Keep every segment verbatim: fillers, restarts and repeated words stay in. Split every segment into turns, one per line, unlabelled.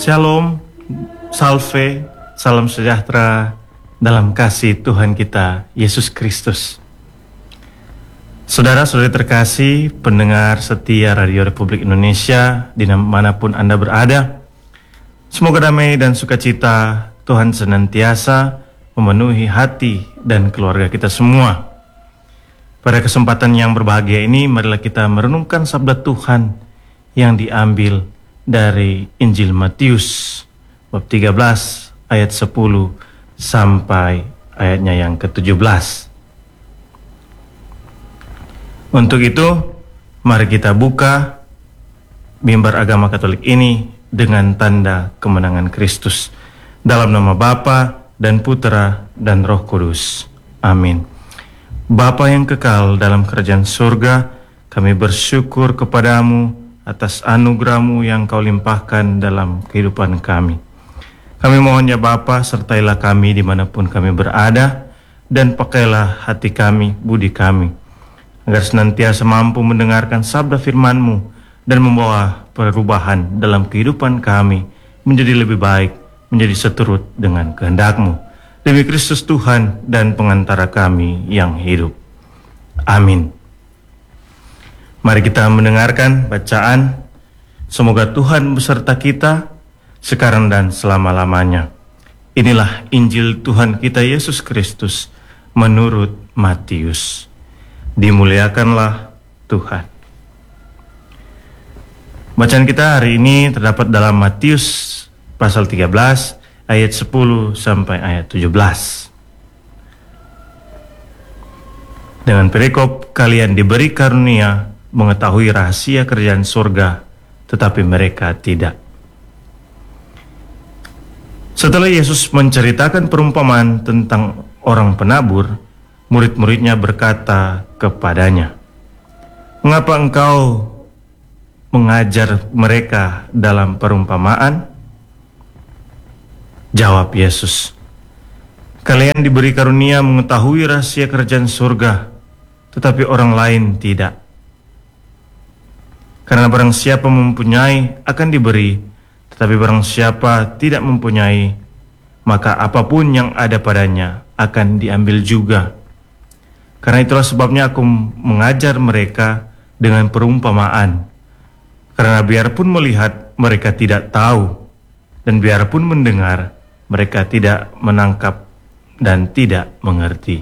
Shalom, salve, salam sejahtera dalam kasih Tuhan kita, Yesus Kristus. Saudara-saudari terkasih, pendengar setia Radio Republik Indonesia, dimanapun Anda berada, semoga damai dan sukacita Tuhan senantiasa memenuhi hati dan keluarga kita semua. Pada kesempatan yang berbahagia ini, marilah kita merenungkan sabda Tuhan yang diambil dari Injil Matius bab tiga belas ayat sepuluh sampai ayatnya yang ketujuh belas. Untuk itu, mari kita buka mimbar agama Katolik ini dengan tanda kemenangan Kristus. Dalam nama Bapa dan Putera dan Roh Kudus. Amin. Bapa yang kekal dalam kerajaan surga, kami bersyukur kepadamu atas anugerah-Mu yang Kau limpahkan dalam kehidupan kami. Kami mohon ya Bapa, sertailah kami dimanapun kami berada, dan pakailah hati kami, budi kami, agar senantiasa mampu mendengarkan sabda firman-Mu dan membawa perubahan dalam kehidupan kami menjadi lebih baik, menjadi seturut dengan kehendak-Mu. Demi Kristus Tuhan dan pengantara kami yang hidup. Amin. Mari kita mendengarkan bacaan. Semoga Tuhan beserta kita sekarang dan selama-lamanya. Inilah Injil Tuhan kita Yesus Kristus menurut Matius. Dimuliakanlah Tuhan. Bacaan kita hari ini terdapat dalam Matius pasal tiga belas ayat sepuluh sampai ayat tujuh belas. Dengan perikop, kalian diberi karunia mengetahui rahasia kerajaan surga, tetapi mereka tidak. Setelah Yesus menceritakan perumpamaan tentang orang penabur, murid-muridnya berkata kepadanya, "Mengapa engkau mengajar mereka dalam perumpamaan?" Jawab Yesus, "Kalian diberi karunia mengetahui rahasia kerajaan surga, tetapi orang lain tidak. Karena barang siapa mempunyai akan diberi, tetapi barang siapa tidak mempunyai, maka apapun yang ada padanya akan diambil juga. Karena itulah sebabnya aku mengajar mereka dengan perumpamaan. Karena biarpun melihat, mereka tidak tahu, dan biarpun mendengar, mereka tidak menangkap dan tidak mengerti.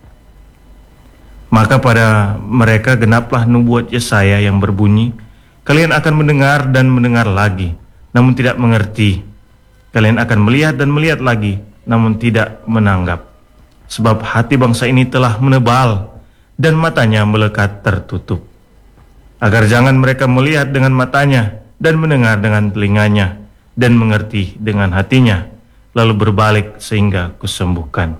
Maka pada mereka genaplah nubuat Yesaya yang berbunyi, kalian akan mendengar dan mendengar lagi, namun tidak mengerti. Kalian akan melihat dan melihat lagi, namun tidak menanggap. Sebab hati bangsa ini telah menebal, dan matanya melekat tertutup. Agar jangan mereka melihat dengan matanya, dan mendengar dengan telinganya, dan mengerti dengan hatinya, lalu berbalik sehingga kusembuhkan.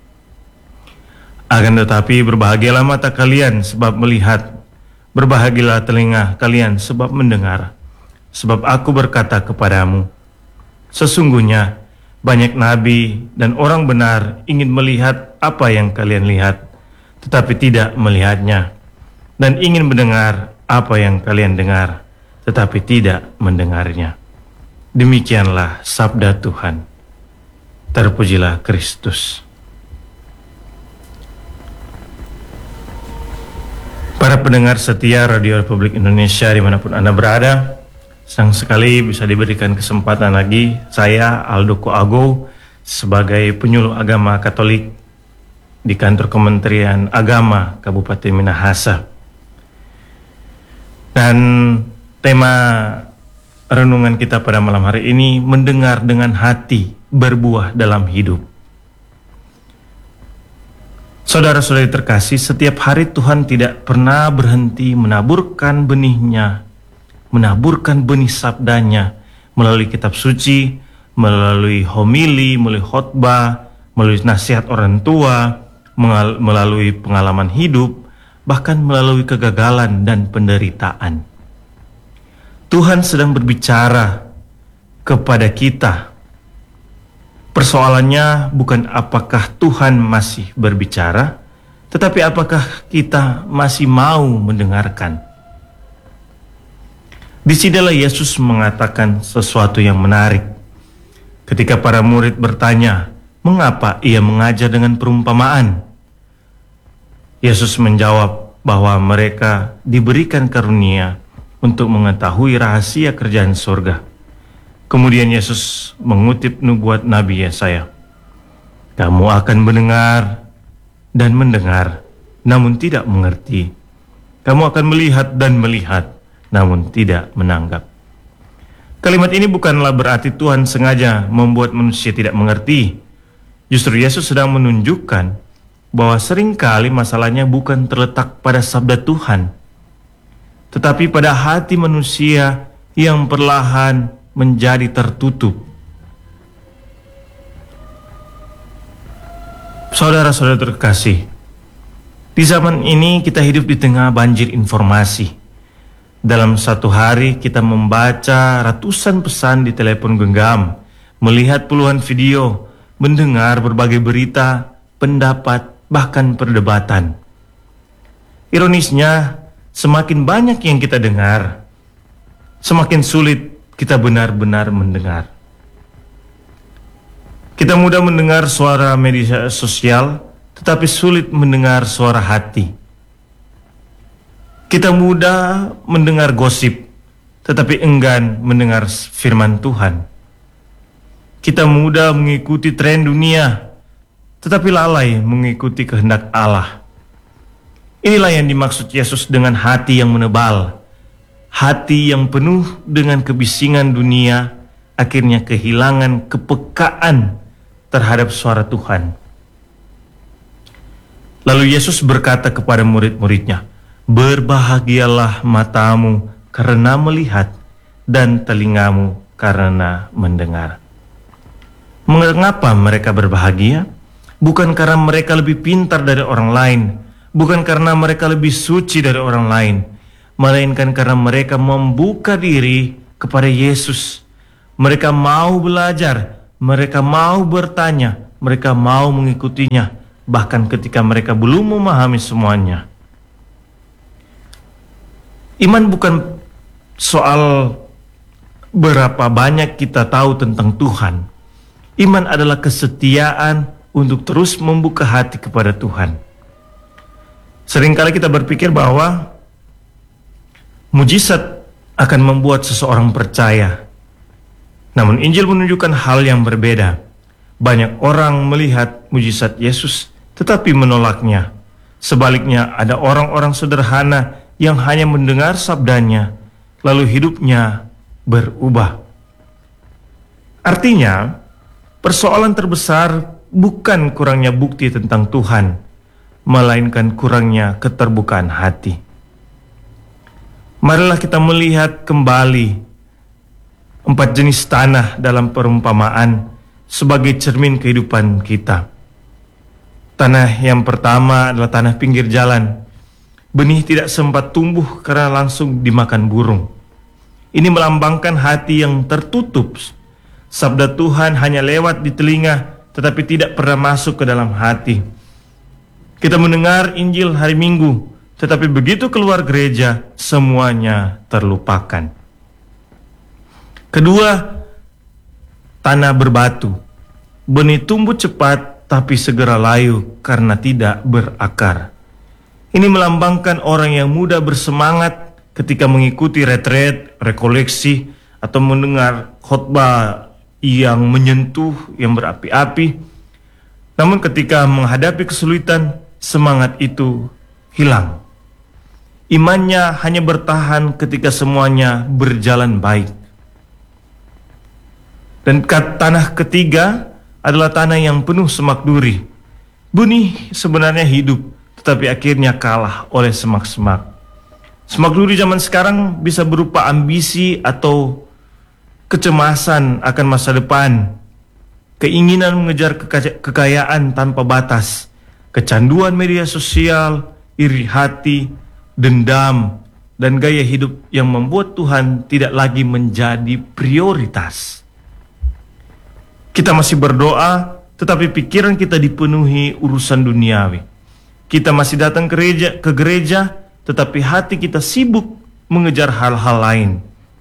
Akan tetapi berbahagialah mata kalian sebab melihat, berbahagialah telinga kalian sebab mendengar. Sebab aku berkata kepadamu, sesungguhnya banyak nabi dan orang benar ingin melihat apa yang kalian lihat, tetapi tidak melihatnya, dan ingin mendengar apa yang kalian dengar, tetapi tidak mendengarnya. Demikianlah sabda Tuhan. Terpujilah Kristus. Para pendengar setia Radio Republik Indonesia dimanapun Anda berada, senang sekali bisa diberikan kesempatan lagi saya Aldo Koago sebagai penyuluh agama Katolik di kantor Kementerian Agama Kabupaten Minahasa. Dan tema renungan kita pada malam hari ini, mendengar dengan hati berbuah dalam hidup. Saudara-saudari terkasih, setiap hari Tuhan tidak pernah berhenti menaburkan benihnya, menaburkan benih sabdanya melalui kitab suci, melalui homili, melalui khotbah, melalui nasihat orang tua, melalui pengalaman hidup, bahkan melalui kegagalan dan penderitaan. Tuhan sedang berbicara kepada kita. Persoalannya bukan apakah Tuhan masih berbicara, tetapi apakah kita masih mau mendengarkan. Disinilah Yesus mengatakan sesuatu yang menarik. Ketika para murid bertanya, mengapa ia mengajar dengan perumpamaan? Yesus menjawab bahwa mereka diberikan karunia untuk mengetahui rahasia kerjaan surga. Kemudian Yesus mengutip nubuat Nabi Yesaya. Kamu akan mendengar dan mendengar, namun tidak mengerti. Kamu akan melihat dan melihat, namun tidak menanggap. Kalimat ini bukanlah berarti Tuhan sengaja membuat manusia tidak mengerti. Justru Yesus sedang menunjukkan bahwa seringkali masalahnya bukan terletak pada sabda Tuhan, tetapi pada hati manusia yang perlahan menjadi tertutup. Saudara-saudara terkasih, di zaman ini kita hidup di tengah banjir informasi. Dalam satu hari kita membaca ratusan pesan di telepon genggam, melihat puluhan video, mendengar berbagai berita, pendapat, bahkan perdebatan. Ironisnya, semakin banyak yang kita dengar, semakin sulit kita benar-benar mendengar. Kita mudah mendengar suara media sosial, tetapi sulit mendengar suara hati. Kita mudah mendengar gosip, tetapi enggan mendengar firman Tuhan. Kita mudah mengikuti tren dunia, tetapi lalai mengikuti kehendak Allah. Inilah yang dimaksud Yesus dengan hati yang menebal. Hati yang penuh dengan kebisingan dunia, akhirnya kehilangan kepekaan terhadap suara Tuhan. Lalu Yesus berkata kepada murid-muridnya, berbahagialah matamu karena melihat dan telingamu karena mendengar. Mengapa mereka berbahagia? Bukan karena mereka lebih pintar dari orang lain, bukan karena mereka lebih suci dari orang lain, melainkan karena mereka membuka diri kepada Yesus. Mereka mau belajar, mereka mau bertanya, mereka mau mengikutinya, bahkan ketika mereka belum memahami semuanya. Iman bukan soal berapa banyak kita tahu tentang Tuhan. Iman adalah kesetiaan untuk terus membuka hati kepada Tuhan. Seringkali kita berpikir bahwa mujizat akan membuat seseorang percaya. Namun Injil menunjukkan hal yang berbeda. Banyak orang melihat mujizat Yesus tetapi menolaknya. Sebaliknya ada orang-orang sederhana yang hanya mendengar sabdanya, lalu hidupnya berubah. Artinya, persoalan terbesar bukan kurangnya bukti tentang Tuhan, melainkan kurangnya keterbukaan hati. Marilah kita melihat kembali empat jenis tanah dalam perumpamaan sebagai cermin kehidupan kita. Tanah yang pertama adalah tanah pinggir jalan. Benih tidak sempat tumbuh karena langsung dimakan burung. Ini melambangkan hati yang tertutup. Sabda Tuhan hanya lewat di telinga, tetapi tidak pernah masuk ke dalam hati. Kita mendengar Injil hari Minggu, tetapi begitu keluar gereja, semuanya terlupakan. Kedua, tanah berbatu. Benih tumbuh cepat, tapi segera layu karena tidak berakar. Ini melambangkan orang yang mudah bersemangat ketika mengikuti retret, rekoleksi, atau mendengar khotbah yang menyentuh, yang berapi-api. Namun ketika menghadapi kesulitan, semangat itu hilang. Imannya hanya bertahan ketika semuanya berjalan baik. Dan tanah ketiga adalah tanah yang penuh semak duri. Benih sebenarnya hidup, tetapi akhirnya kalah oleh semak-semak. Semak duri zaman sekarang bisa berupa ambisi atau kecemasan akan masa depan, keinginan mengejar keka- kekayaan tanpa batas, kecanduan media sosial, iri hati, dendam, dan gaya hidup yang membuat Tuhan tidak lagi menjadi prioritas. Kita masih berdoa, tetapi pikiran kita dipenuhi urusan duniawi. Kita masih datang ke gereja, ke gereja, tetapi hati kita sibuk mengejar hal-hal lain.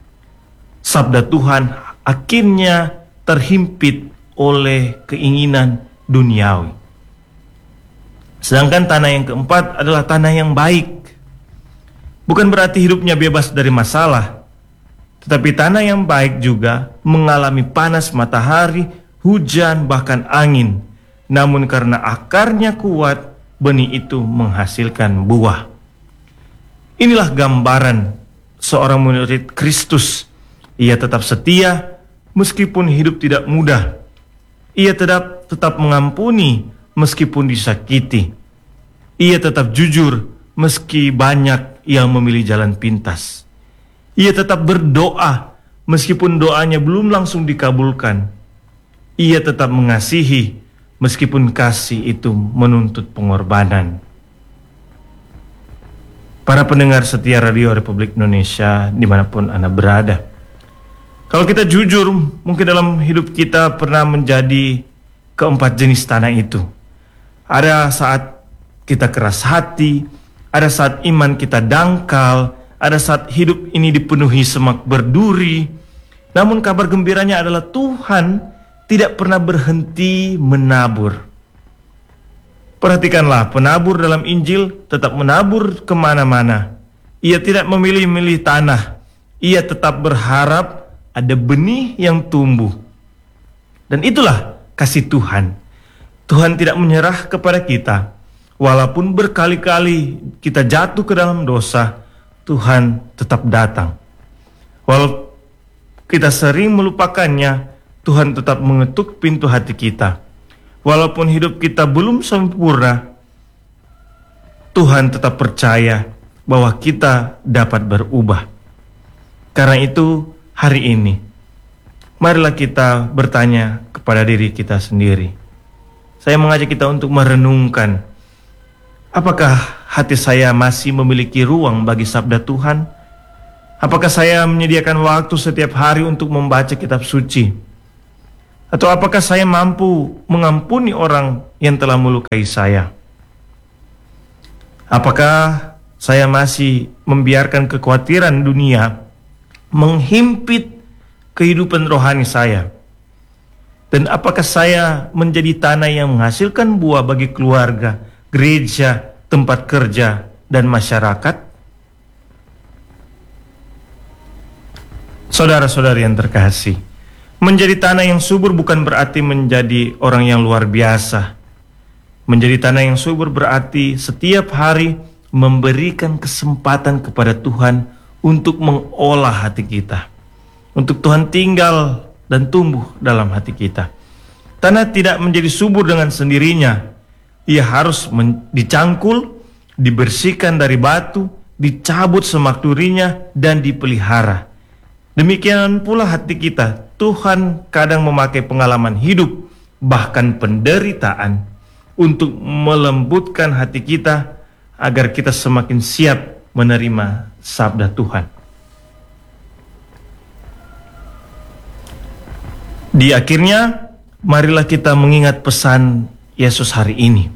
sabda Tuhan akhirnya terhimpit oleh keinginan duniawi. Sedangkan tanah yang keempat adalah tanah yang baik. Bukan berarti hidupnya bebas dari masalah, tetapi tanah yang baik juga mengalami panas matahari, hujan, bahkan angin. Namun karena akarnya kuat, benih itu menghasilkan buah. Inilah gambaran seorang murid Kristus. Ia tetap setia meskipun hidup tidak mudah. Ia tetap tetap mengampuni meskipun disakiti. Ia tetap jujur meski banyak yang memilih jalan pintas. Ia tetap berdoa meskipun doanya belum langsung dikabulkan. Ia tetap mengasihi meskipun kasih itu menuntut pengorbanan. Para pendengar setia Radio Republik Indonesia dimanapun Anda berada, kalau kita jujur, mungkin dalam hidup kita pernah menjadi keempat jenis tanah itu. Ada saat kita keras hati, ada saat iman kita dangkal, ada saat hidup ini dipenuhi semak berduri. Namun kabar gembiranya adalah Tuhan tidak pernah berhenti menabur. Perhatikanlah, penabur dalam Injil tetap menabur kemana-mana. Ia tidak memilih-milih tanah. Ia tetap berharap ada benih yang tumbuh. Dan itulah kasih Tuhan. Tuhan tidak menyerah kepada kita. Walaupun berkali-kali kita jatuh ke dalam dosa, Tuhan tetap datang. Walau kita sering melupakannya, Tuhan tetap mengetuk pintu hati kita. Walaupun hidup kita belum sempurna, Tuhan tetap percaya bahwa kita dapat berubah. Karena itu, hari ini, marilah kita bertanya kepada diri kita sendiri. Saya mengajak kita untuk merenungkan, apakah hati saya masih memiliki ruang bagi sabda Tuhan? Apakah saya menyediakan waktu setiap hari untuk membaca kitab suci? Atau apakah saya mampu mengampuni orang yang telah melukai saya? Apakah saya masih membiarkan kekhawatiran dunia menghimpit kehidupan rohani saya? Dan apakah saya menjadi tanah yang menghasilkan buah bagi keluarga, gereja, tempat kerja, dan masyarakat? Saudara-saudari yang terkasih, menjadi tanah yang subur bukan berarti menjadi orang yang luar biasa. Menjadi tanah yang subur berarti setiap hari memberikan kesempatan kepada Tuhan untuk mengolah hati kita, untuk Tuhan tinggal dan tumbuh dalam hati kita. Tanah tidak menjadi subur dengan sendirinya. Ia harus dicangkul, dibersihkan dari batu, dicabut semak durinya, dan dipelihara. Demikian pula hati kita. Tuhan kadang memakai pengalaman hidup, bahkan penderitaan, untuk melembutkan hati kita, agar kita semakin siap menerima sabda Tuhan. Di akhirnya, marilah kita mengingat pesan Yesus hari ini.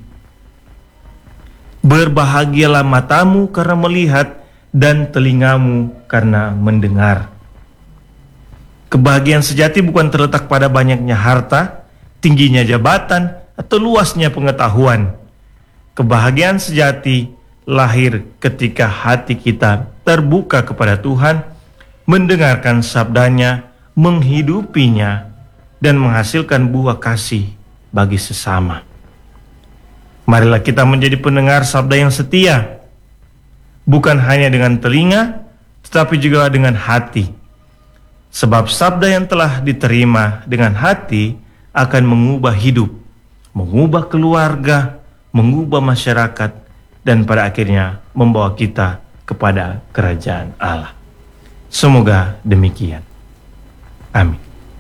Berbahagialah matamu karena melihat dan telingamu karena mendengar. Kebahagiaan sejati bukan terletak pada banyaknya harta, tingginya jabatan, atau luasnya pengetahuan. Kebahagiaan sejati lahir ketika hati kita terbuka kepada Tuhan, mendengarkan sabdanya, menghidupinya, dan menghasilkan buah kasih bagi sesama. Marilah kita menjadi pendengar sabda yang setia, bukan hanya dengan telinga, tetapi juga dengan hati. Sebab sabda yang telah diterima dengan hati akan mengubah hidup, mengubah keluarga, mengubah masyarakat, dan pada akhirnya membawa kita kepada kerajaan Allah. Semoga demikian. Amin.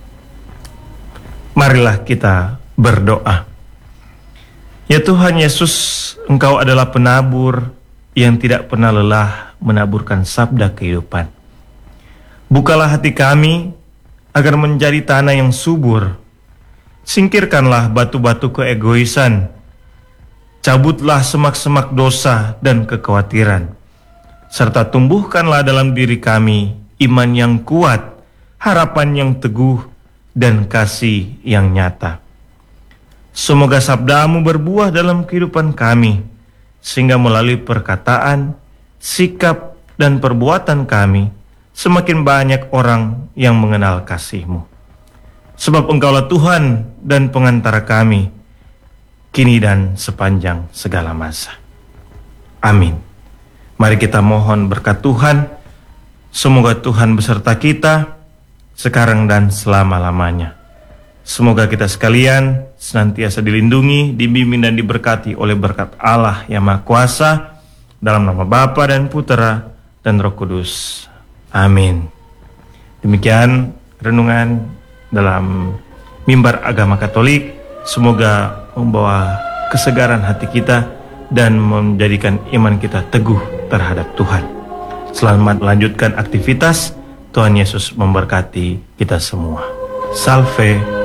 Marilah kita berdoa. Ya Tuhan Yesus, Engkau adalah penabur yang tidak pernah lelah menaburkan sabda kehidupan. Bukalah hati kami agar menjadi tanah yang subur. Singkirkanlah batu-batu keegoisan. Cabutlah semak-semak dosa dan kekhawatiran. Serta tumbuhkanlah dalam diri kami iman yang kuat, harapan yang teguh, dan kasih yang nyata. Semoga sabda-Mu berbuah dalam kehidupan kami, sehingga melalui perkataan, sikap, dan perbuatan kami, semakin banyak orang yang mengenal kasih-Mu. Sebab Engkaulah Tuhan dan pengantara kami, kini dan sepanjang segala masa. Amin. Mari kita mohon berkat Tuhan. Semoga Tuhan beserta kita sekarang dan selama-lamanya. Semoga kita sekalian senantiasa dilindungi, dibimbing dan diberkati oleh berkat Allah yang Maha Kuasa, dalam nama Bapa dan Putera dan Roh Kudus. Amin. Demikian renungan dalam Mimbar Agama Katolik. Semoga membawa kesegaran hati kita dan menjadikan iman kita teguh terhadap Tuhan. Selamat melanjutkan aktivitas. Tuhan Yesus memberkati kita semua. Salve